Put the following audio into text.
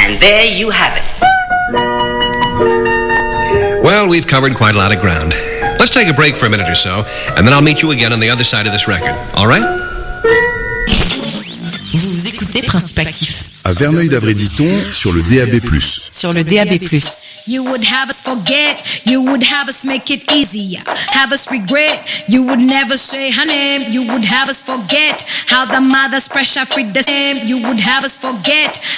And there you have it. Well, we've covered quite a lot of ground. Let's take a break for a minute or so, and then I'll meet you again on the other side of this record. All right? Vous écoutez Principe Actif. À Verneuil-d'Avray-Ditton sur le DAB+. Sur le DAB+. You would have us forget, you would have us make it easier, have us regret, you would never say her name, you would have us forget how the mother's pressure freed the same, you would have us forget